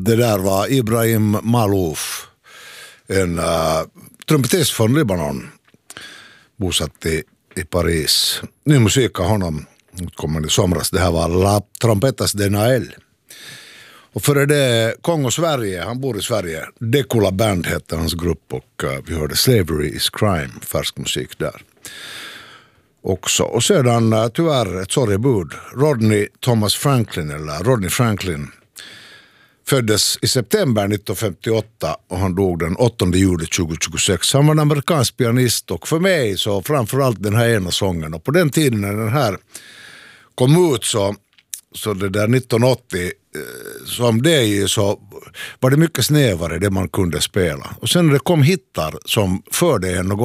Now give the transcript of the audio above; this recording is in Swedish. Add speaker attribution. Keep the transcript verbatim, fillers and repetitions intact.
Speaker 1: Det där var Ibrahim Malouf, en uh, trumpetist från Libanon, bosatt i, i Paris. Ny musik av honom kommer i somras. Det här var La Trompetas de Nael. Och före det Kongo Sverige, han bor i Sverige. Dekula Band heter hans grupp och uh, vi hörde Slavery is Crime, färsk musik där. Också. Och sedan uh, tyvärr ett sorgebud. Rodney Thomas Franklin, eller Rodney Franklin, föddes i september nittonhundrafemtioåtta och han dog den åttonde juli tjugohundratjugosex. Han var en amerikansk pianist och för mig så framförallt den här ena sången. Och på den tiden när den här kom ut så, så det där nittonhundraåttio som det är så var det mycket snävare det man kunde spela. Och sen när det kom hittar som förde en något